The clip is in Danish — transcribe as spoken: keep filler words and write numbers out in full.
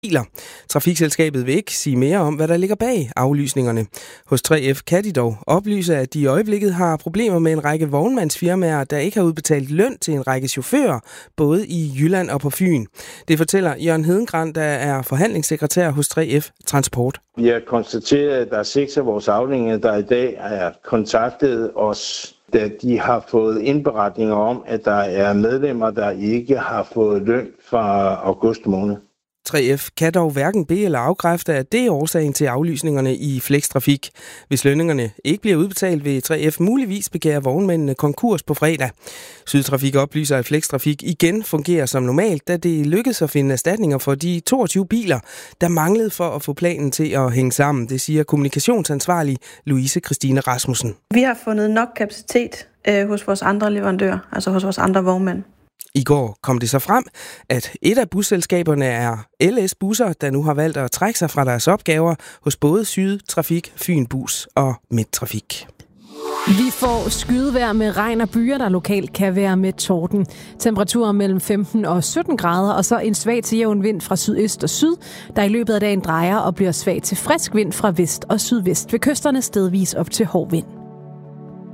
biler. Trafikselskabet vil ikke sige mere om, hvad der ligger bag aflysningerne. Hos tre F kan de dog oplyse, at de i øjeblikket har problemer med en række vognmandsfirmaer, der ikke har udbetalt løn til en række chauffører, både i Jylland og på Fyn. Det fortæller Jørgen Hedengran, der er forhandlingssekretær hos tre F Transport. Vi har konstateret, at der er seks af vores afdelinger, der i dag er kontaktet os, da de har fået indberetninger om, at der er medlemmer, der ikke har fået løn fra august måned. tre F kan dog hverken bede eller afkræfte, at det er årsagen til aflysningerne i Flextrafik. Hvis lønningerne ikke bliver udbetalt, vil tre F muligvis begære vognmændene konkurs på fredag. Sydtrafik oplyser, at Flextrafik igen fungerer som normalt, da det lykkedes at finde erstatninger for de toogtyve biler, der manglede for at få planen til at hænge sammen. Det siger kommunikationsansvarlig Louise Christine Rasmussen. Vi har fundet nok kapacitet øh, hos vores andre leverandører, altså hos vores andre vognmænd. I går kom det så frem, at et af busselskaberne er L S Busser, der nu har valgt at trække sig fra deres opgaver hos både Sydtrafik, Fynbus og Midttrafik. Vi får skydevejr med regn og byer, der lokalt kan være med torden. Temperaturer mellem femten og sytten grader, og så en svag til jævn vind fra sydøst og syd, der i løbet af dagen drejer og bliver svag til frisk vind fra vest og sydvest ved kysterne stedvis op til hård vind.